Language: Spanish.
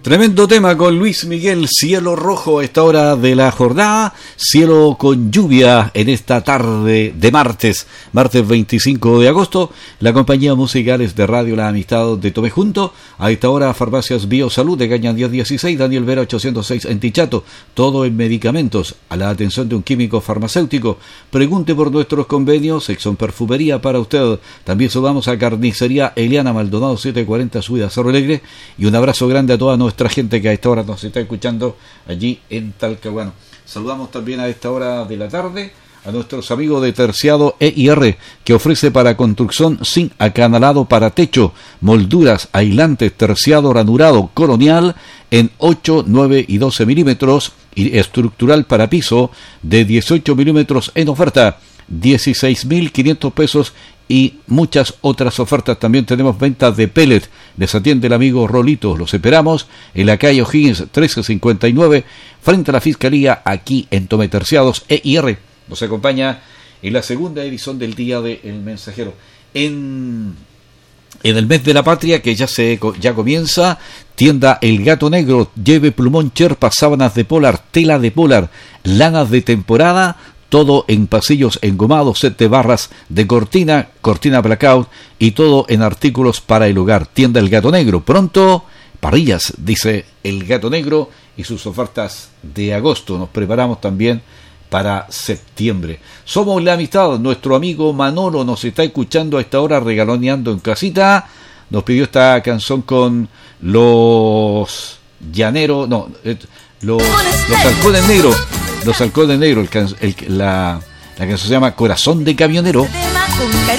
Tremendo tema con Luis Miguel, cielo rojo a esta hora de la jornada, cielo con lluvia en esta tarde de martes 25 de agosto. La compañía musical es de Radio La Amistad de Tomé Junto. A esta hora, Farmacias Biosalud de Caña 1016, Daniel Vera 806 en Tichato, todo en medicamentos, a la atención de un químico farmacéutico. Pregunte por nuestros convenios, Exxon Perfumería para usted. También subamos a Carnicería Eliana Maldonado 740 Subida Cerro Alegre, y un abrazo grande a toda nuestra gente que a esta hora nos está escuchando allí en Talcahuano. Saludamos también a esta hora de la tarde a nuestros amigos de Terciado EIR, que ofrece para construcción zinc acanalado para techo, molduras, aislantes, terciado ranurado colonial en 8, 9 y 12 milímetros y estructural para piso de 18 milímetros en oferta, 16.500 pesos, y muchas otras ofertas. También tenemos ventas de pellet. Les atiende el amigo Rolito. Los esperamos en la calle O'Higgins 1359, frente a la Fiscalía, aquí en Tomé. Terciados EIR nos acompaña en la segunda edición del Día del Mensajero. En el mes de la patria, que ya comienza, tienda El Gato Negro. Lleve plumón cherpa, sábanas de polar, tela de polar, lanas de temporada, todo en pasillos engomados, 7 barras de cortina blackout y todo en artículos para el hogar. Tienda El Gato Negro. Pronto, parrillas, dice El Gato Negro, y sus ofertas de agosto. Nos preparamos también para septiembre. Somos La Amistad. Nuestro amigo Manolo nos está escuchando a esta hora, regaloneando en casita. Nos pidió esta canción con los llaneros, los halcones negros. Los halcones negros, la canción se llama Corazón de Camionero.